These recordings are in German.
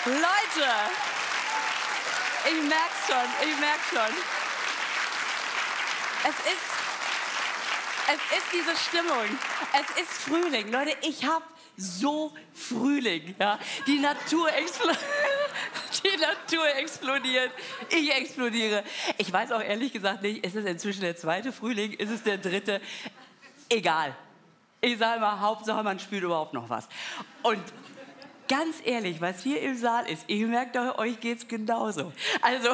Leute, ich merk's schon. Es ist diese Stimmung. Es ist Frühling. Leute, ich habe so Frühling. Ja? Die Natur explodiert. Ich explodiere. Ich weiß auch ehrlich gesagt nicht, ist es inzwischen der zweite Frühling? Ist es der dritte? Egal. Ich sage mal, Hauptsache man spürt überhaupt noch was. Und ganz ehrlich, was hier im Saal ist, ich merke, euch geht's genauso. Also,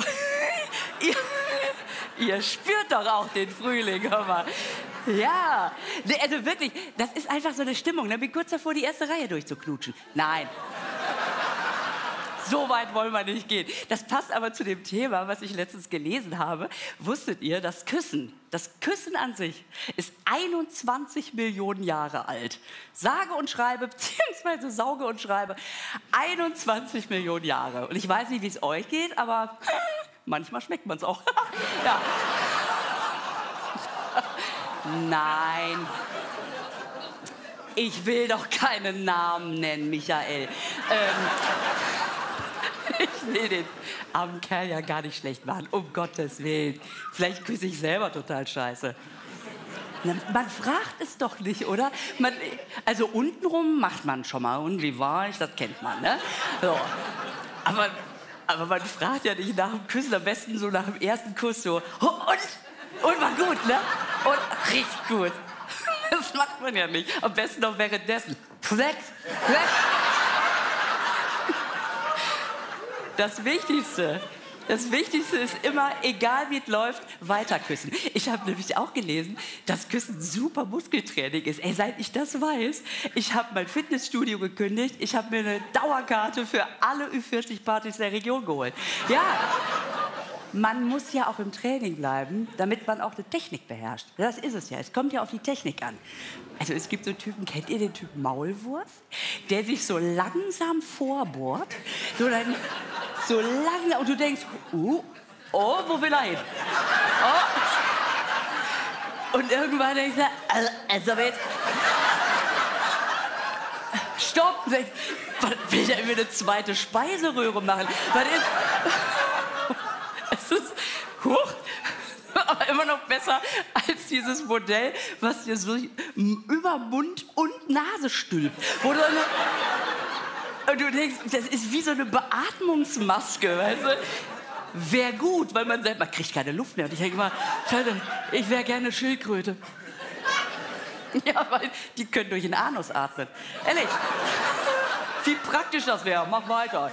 ihr spürt doch auch den Frühling, hör mal. Ja, also wirklich, das ist einfach so eine Stimmung. Ich bin kurz davor, die erste Reihe durchzuknutschen. Nein. So weit wollen wir nicht gehen. Das passt aber zu dem Thema, was ich letztens gelesen habe. Wusstet ihr, das Küssen an sich ist 21 Millionen Jahre alt. Sage und schreibe, beziehungsweise sauge und schreibe, 21 Millionen Jahre. Und ich weiß nicht, wie es euch geht, aber manchmal schmeckt man es auch. Ja. Nein. Ich will doch keinen Namen nennen, Michael. Ich will den armen Kerl ja gar nicht schlecht machen, um Gottes Willen. Vielleicht küsse ich selber total scheiße. Man fragt es doch nicht, oder? Also untenrum macht man schon mal. Und wie war ich? Das kennt man, ne? So. Aber man fragt ja nicht nach dem Küssen, am besten so nach dem ersten Kuss so. Und war gut, ne? Und richtig gut. Das macht man ja nicht. Am besten noch währenddessen. Flex. Das Wichtigste ist immer, egal wie es läuft, weiter küssen. Ich habe nämlich auch gelesen, dass Küssen super Muskeltraining ist. Ey, seit ich das weiß, ich habe mein Fitnessstudio gekündigt, ich habe mir eine Dauerkarte für alle Ü40-Partys der Region geholt. Ja, man muss ja auch im Training bleiben, damit man auch die Technik beherrscht. Das ist es ja, es kommt ja auf die Technik an. Also es gibt so Typen, kennt ihr den Typen Maulwurf? Der sich so langsam vorbohrt, so langsam, und du denkst, oh, wo will er hin? Oh. Und irgendwann denkst du, also jetzt, stopp, was will der mir eine zweite Speiseröhre machen? Was ist, es ist, huch, aber immer noch besser als dieses Modell, was dir so über Mund und Nase stülpt. Wo du und du denkst, das ist wie so eine Beatmungsmaske, weißt du? Wäre gut, weil man sagt, man kriegt keine Luft mehr. Und ich denke mal, ich wäre gerne Schildkröte. Ja, weil die können durch den Anus atmen. Ehrlich, wie praktisch das wäre. Mach weiter.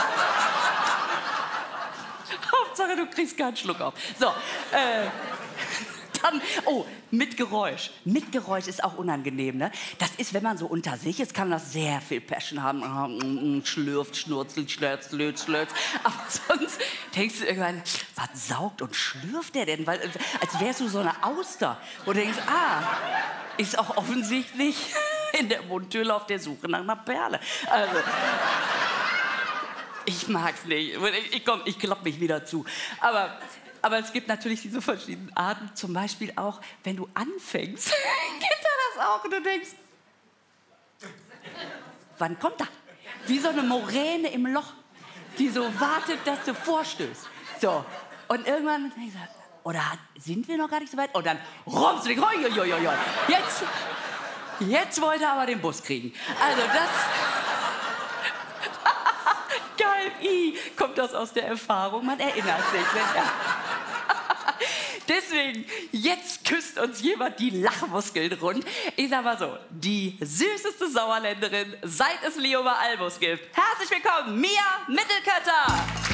Hauptsache, du kriegst keinen Schluck auf. So, dann, mit Geräusch. Mit Geräusch ist auch unangenehm, ne? Das ist, wenn man so unter sich ist, kann das sehr viel Passion haben. Schlürft, schnurzelt, schlürzt. Aber sonst denkst du irgendwann, was saugt und schlürft der denn? Weil, als wärst du so eine Auster. Und du denkst, ist auch offensichtlich in der Mundhöhle auf der Suche nach einer Perle. Also, ich mag's nicht. Ich klapp mich wieder zu. Aber es gibt natürlich diese verschiedenen Arten. Zum Beispiel auch, wenn du anfängst. Kennt ihr das auch? Und du denkst, wann kommt er? Wie so eine Moräne im Loch, die so wartet, dass du vorstößt. So. Und irgendwann denkst du, oder sind wir noch gar nicht so weit? Und dann rommst du dich. Jetzt wollte er aber den Bus kriegen. Also das... Geil, kommt das aus der Erfahrung? Man erinnert sich. Deswegen, jetzt küsst uns jemand die Lachmuskeln rund. Ich sag mal so, die süßeste Sauerländerin, seit es Leo bei Albus gibt. Herzlich willkommen, Mia Mittelkötter!